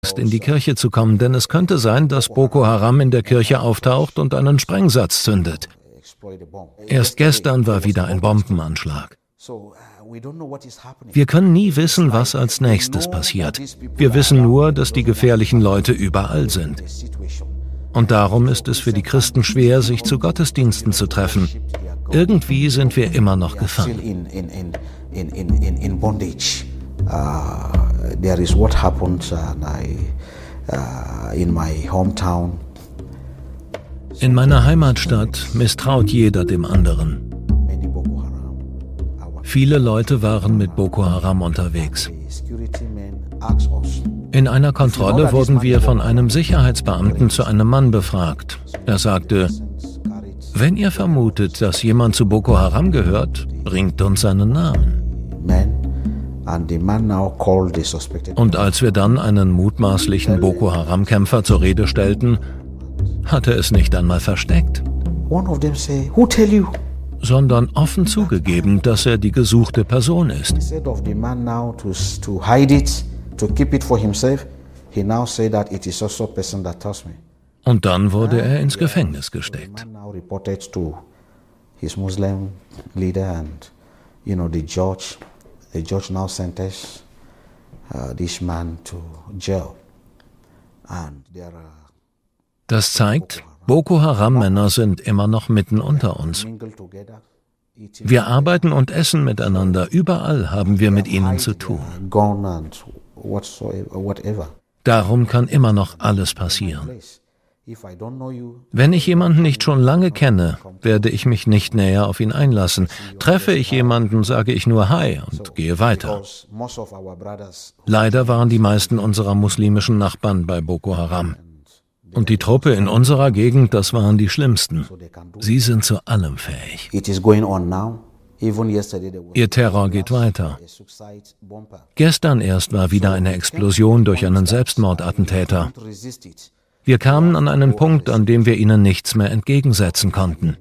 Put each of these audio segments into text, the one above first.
in die Kirche zu kommen, denn es könnte sein, dass Boko Haram in der Kirche auftaucht und einen Sprengsatz zündet. Erst gestern war wieder ein Bombenanschlag. Wir können nie wissen, was als nächstes passiert. Wir wissen nur, dass die gefährlichen Leute überall sind. Und darum ist es für die Christen schwer, sich zu Gottesdiensten zu treffen. Irgendwie sind wir immer noch gefangen. There is what happened in my hometown. In meiner Heimatstadt misstraut jeder dem anderen. Viele Leute waren mit Boko Haram unterwegs. In einer Kontrolle wurden wir von einem Sicherheitsbeamten zu einem Mann befragt. Er sagte: Wenn ihr vermutet, dass jemand zu Boko Haram gehört, bringt uns seinen Namen. Und als wir dann einen mutmaßlichen Boko Haram-Kämpfer zur Rede stellten, hat er es nicht einmal versteckt, sondern offen zugegeben, dass er die gesuchte Person ist. Und dann wurde er ins Gefängnis gesteckt. The judge now sentenced this man to jail. Das zeigt, Boko Haram-Männer sind immer noch mitten unter uns. Wir arbeiten und essen miteinander. Überall haben wir mit ihnen zu tun. Darum kann immer noch alles passieren. Wenn ich jemanden nicht schon lange kenne, werde ich mich nicht näher auf ihn einlassen. Treffe ich jemanden, sage ich nur Hi und gehe weiter. Leider waren die meisten unserer muslimischen Nachbarn bei Boko Haram. Und die Truppe in unserer Gegend, das waren die schlimmsten. Sie sind zu allem fähig. Ihr Terror geht weiter. Gestern erst war wieder eine Explosion durch einen Selbstmordattentäter. Wir kamen an einen Punkt, an dem wir ihnen nichts mehr entgegensetzen konnten.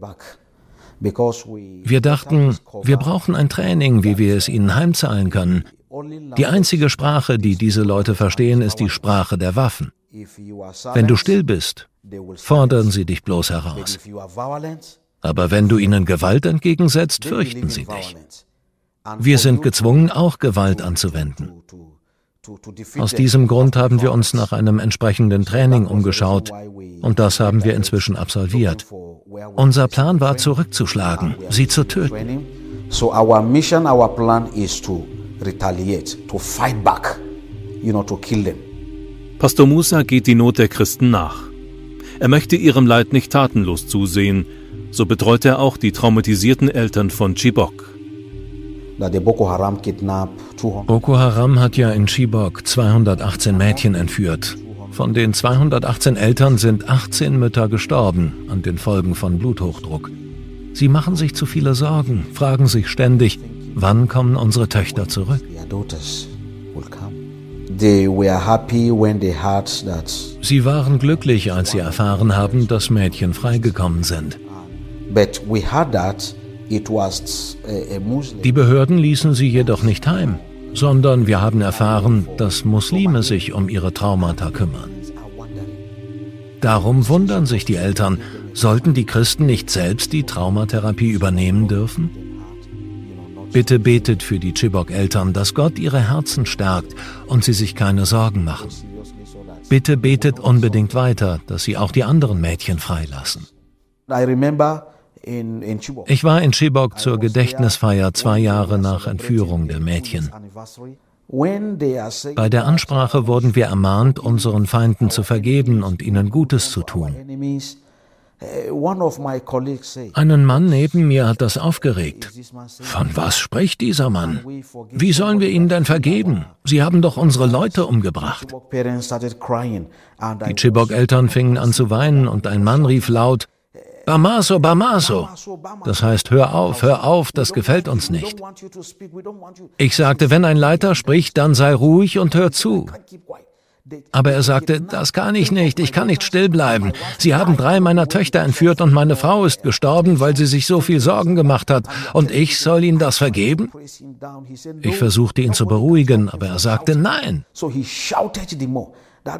Wir dachten, wir brauchen ein Training, wie wir es ihnen heimzahlen können. Die einzige Sprache, die diese Leute verstehen, ist die Sprache der Waffen. Wenn du still bist, fordern sie dich bloß heraus. Aber wenn du ihnen Gewalt entgegensetzt, fürchten sie dich. Wir sind gezwungen, auch Gewalt anzuwenden. Aus diesem Grund haben wir uns nach einem entsprechenden Training umgeschaut und das haben wir inzwischen absolviert. Unser Plan war, zurückzuschlagen, sie zu töten. So our mission, our plan is to retaliate, to fight back, to kill them. Pastor Musa geht die Not der Christen nach. Er möchte ihrem Leid nicht tatenlos zusehen, so betreut er auch die traumatisierten Eltern von Chibok. Boko Haram hat ja in Chibok 218 Mädchen entführt. Von den 218 Eltern sind 18 Mütter gestorben an den Folgen von Bluthochdruck. Sie machen sich zu viele Sorgen, fragen sich ständig, wann kommen unsere Töchter zurück? Sie waren glücklich, als sie erfahren haben, dass Mädchen freigekommen sind. Die Behörden ließen sie jedoch nicht heim, sondern wir haben erfahren, dass Muslime sich um ihre Traumata kümmern. Darum wundern sich die Eltern, sollten die Christen nicht selbst die Traumatherapie übernehmen dürfen? Bitte betet für die Chibok-Eltern, dass Gott ihre Herzen stärkt und sie sich keine Sorgen machen. Bitte betet unbedingt weiter, dass sie auch die anderen Mädchen freilassen. Ich war in Chibok zur Gedächtnisfeier 2 Jahre nach Entführung der Mädchen. Bei der Ansprache wurden wir ermahnt, unseren Feinden zu vergeben und ihnen Gutes zu tun. Einen Mann neben mir hat das aufgeregt. Von was spricht dieser Mann? Wie sollen wir ihnen denn vergeben? Sie haben doch unsere Leute umgebracht. Die Chibok-Eltern fingen an zu weinen und ein Mann rief laut: Bamaso, Bamaso. Das heißt, hör auf, das gefällt uns nicht. Ich sagte, wenn ein Leiter spricht, dann sei ruhig und hör zu. Aber er sagte, das kann ich nicht, ich kann nicht still bleiben. Sie haben 3 meiner Töchter entführt und meine Frau ist gestorben, weil sie sich so viel Sorgen gemacht hat. Und ich soll ihnen das vergeben? Ich versuchte ihn zu beruhigen, aber er sagte nein.